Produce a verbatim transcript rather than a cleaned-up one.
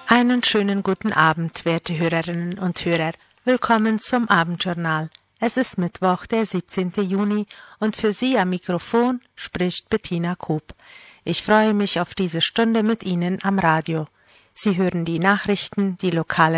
Einen schönen guten Abend, werte Hörerinnen und Hörer. Willkommen zum Abendjournal. Es ist Mittwoch, der siebzehnten Juni, und für Sie am Mikrofon spricht Bettina Koop. Ich freue mich auf diese Stunde mit Ihnen am Radio. Sie hören die Nachrichten, die lokalen